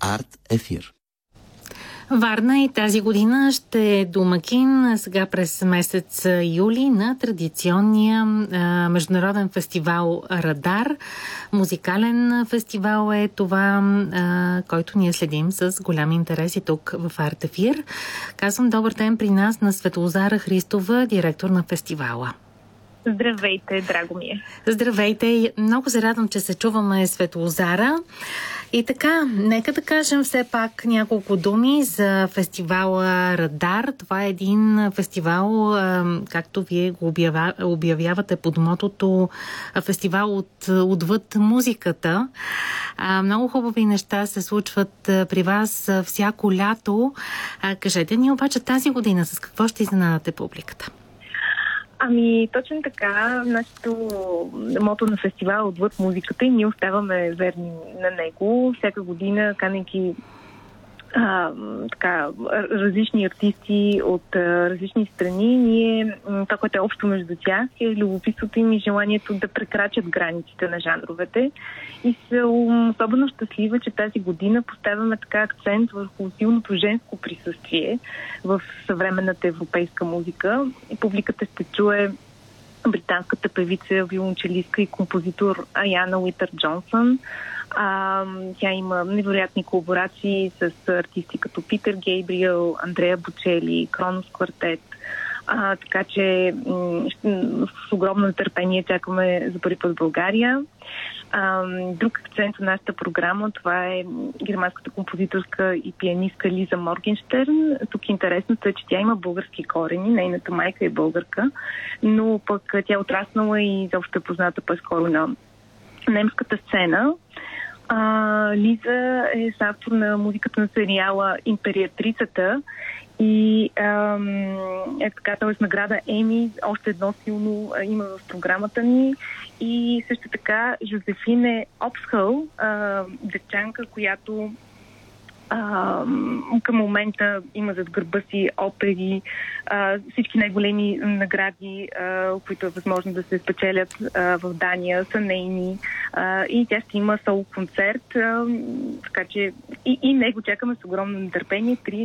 Арт Ефир. Варна и тази година ще е домакин сега през месец юли на традиционния международен фестивал Радар. Музикален фестивал е това, който ние следим с голям интерес и тук в Арт Ефир. Казвам добър ден при нас на Светлозара Христова, директор на фестивала. Здравейте, драго ми е. Здравейте, много се радвам, че се чуваме, Светлозара. И така, нека да кажем все пак няколко думи за фестивала Радар. Това е един фестивал, както вие го обявявате под мотото, фестивал отвъд музиката. Много хубави неща се случват при вас всяко лято. Кажете ни обаче тази година, с какво ще изненадате публиката? Ами, точно така, нашето мото на фестивал отвъд музиката и ние оставаме верни на него. Всяка година, канейки различни артисти от различни страни, ние, това, което е общо между тях, е любопитството им и желанието да прекрачат границите на жанровете. И съм особено щастлива, че тази година поставяме така акцент върху силното женско присъствие в съвременната европейска музика. И публиката ще чуе британската певица, виолончелистка и композитор Аяна Уитър Джонсън. Тя има невероятни колаборации с артисти като Питър Гейбриел, Андрея Бочели, Кронос Квартет. Така че с огромно нетърпение чакаме за първи път в България. Друг акцент в нашата програма, това е германската композиторска и пианистка Лиза Моргенштерн. Тук интересното е, че тя има български корени, нейната майка е българка, но пък тя е отраснала и заобщо е позната по-скоро на немската сцена. Лиза е автор на музиката на сериала Империатрицата и така, т.е. награда Еми, още едно силно има в програмата ни. И също така Жозефине Опсхъл, дечанка, която към момента има зад гърба си опери, всички най-големи награди, които е възможно да се спечелят в Дания, са нейни. И тя ще има соло концерт, така че и него чакаме с огромно нетърпение.